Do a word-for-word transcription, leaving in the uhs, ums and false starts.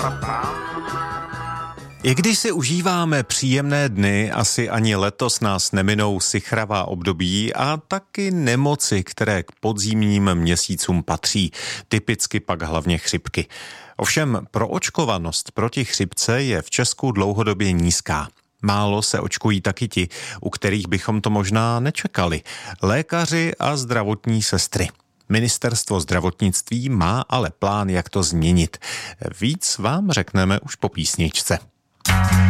I když si užíváme příjemné dny, asi ani letos nás neminou sichravá období a taky nemoci, které k podzimním měsícům patří, typicky pak hlavně chřipky. Ovšem proočkovanost proti chřipce je v Česku dlouhodobě nízká. Málo se očkují taky ti, u kterých bychom to možná nečekali. Lékaři a zdravotní sestry. Ministerstvo zdravotnictví má ale plán, jak to změnit. Víc vám řekneme už po písničce.